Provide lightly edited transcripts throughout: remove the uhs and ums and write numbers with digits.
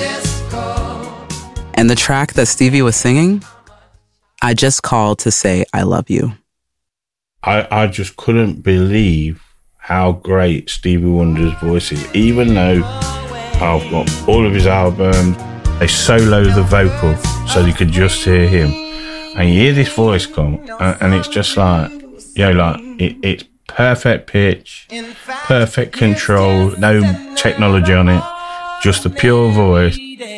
And the track that Stevie was singing, I Just Called to Say I Love You. I just couldn't believe how great Stevie Wonder's voice is. Even though I've got all of his albums, they solo the vocal so you could just hear him. And you hear this voice come, and it's just like, it's perfect pitch, perfect control, no technology on it, just a pure voice.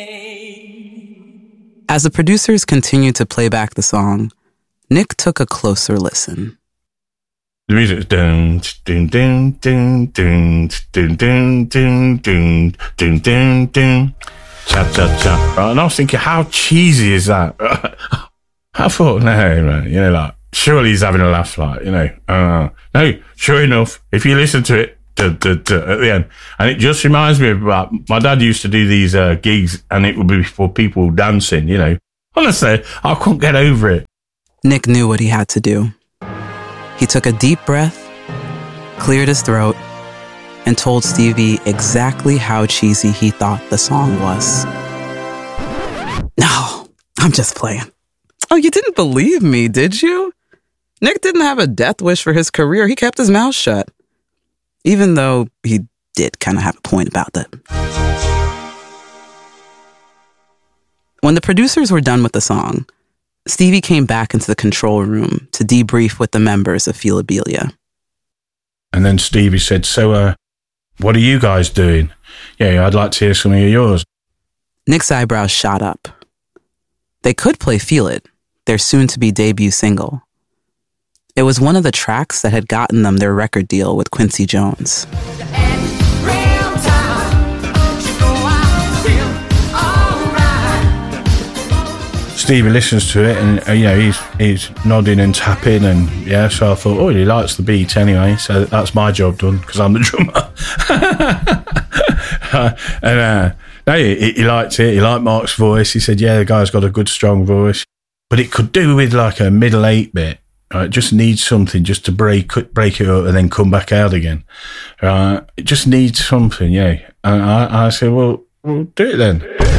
As the producers continued to play back the song, Nick took a closer listen. The music is dun dun dun dun dun dun dun dun dun dun dun dun cha cha cha. Right, and I was thinking, how cheesy is that? I thought, no, man, surely he's having a laugh, no, sure enough, if you listen to it, at the end, and it just reminds me of my dad used to do these gigs, and it would be for people dancing, Honestly, I couldn't get over it. Nick knew what he had to do. He took a deep breath, cleared his throat, and told Stevie exactly how cheesy he thought the song was. No, I'm just playing. Oh, you didn't believe me, did you? Nick didn't have a death wish for his career. He kept his mouth shut. Even though he did kind of have a point about that. When the producers were done with the song, Stevie came back into the control room to debrief with the members of Philobelia. And then Stevie said, so, what are you guys doing? Yeah, I'd like to hear some of yours. Nick's eyebrows shot up. They could play Feel It, their soon-to-be debut single. It was one of the tracks that had gotten them their record deal with Quincy Jones. Stevie listens to it and, he's nodding and tapping and, so I thought, he likes the beat anyway, so that's my job done because I'm the drummer. And he liked it. He liked Mark's voice. He said, the guy's got a good, strong voice. But it could do with like a middle 8 bit. It just needs something just to break it up and then come back out again. It just needs something, And I said, well, do it then.